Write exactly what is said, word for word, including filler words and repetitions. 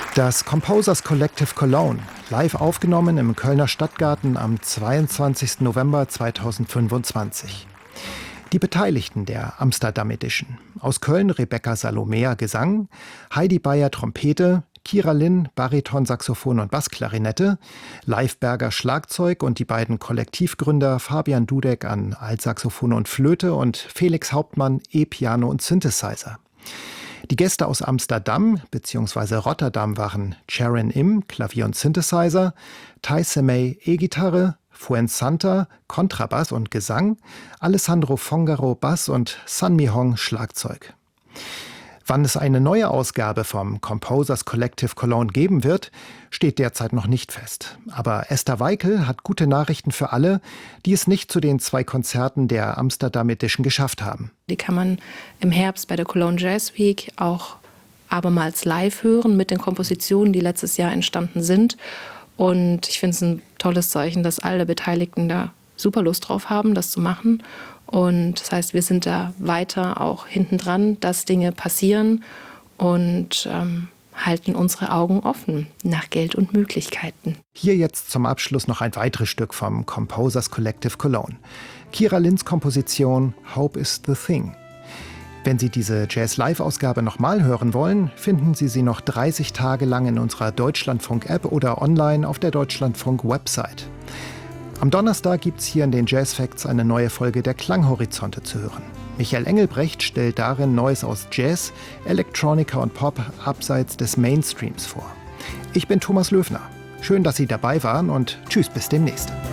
Das Composers Collective Cologne, live aufgenommen im Kölner Stadtgarten am zweiundzwanzigsten November zweitausendfünfundzwanzig. Die Beteiligten der Amsterdam Edition: aus Köln Rebecca Salomea Gesang, Heidi Bayer Trompete, Kira Lin Bariton, Saxophon und Bassklarinette, Leif Berger Schlagzeug und die beiden Kollektivgründer Fabian Dudek an Altsaxophon und Flöte und Felix Hauptmann E-Piano und Synthesizer. Die Gäste aus Amsterdam bzw. Rotterdam waren Sharon Im, Klavier und Synthesizer, Tai Semei, E-Gitarre, Fuen Santa, Kontrabass und Gesang, Alessandro Fongaro, Bass und San Mi Hong, Schlagzeug. Wann es eine neue Ausgabe vom Composers Collective Cologne geben wird, steht derzeit noch nicht fest. Aber Esther Weikel hat gute Nachrichten für alle, die es nicht zu den zwei Konzerten der Amsterdam Edition geschafft haben. Die kann man im Herbst bei der Cologne Jazz Week auch abermals live hören mit den Kompositionen, die letztes Jahr entstanden sind. Und ich finde es ein tolles Zeichen, dass alle Beteiligten da super Lust drauf haben, das zu machen. Und das heißt, wir sind da weiter auch hinten dran, dass Dinge passieren und ähm, halten unsere Augen offen nach Geld und Möglichkeiten. Hier jetzt zum Abschluss noch ein weiteres Stück vom Composers Collective Cologne. Kira Lins Komposition Hope is the Thing. Wenn Sie diese Jazz-Live-Ausgabe nochmal hören wollen, finden Sie sie noch dreißig Tage lang in unserer Deutschlandfunk-App oder online auf der Deutschlandfunk-Website. Am Donnerstag gibt es hier in den Jazz Facts eine neue Folge der Klanghorizonte zu hören. Michael Engelbrecht stellt darin Neues aus Jazz, Electronica und Pop abseits des Mainstreams vor. Ich bin Thomas Löfner. Schön, dass Sie dabei waren und tschüss, bis demnächst.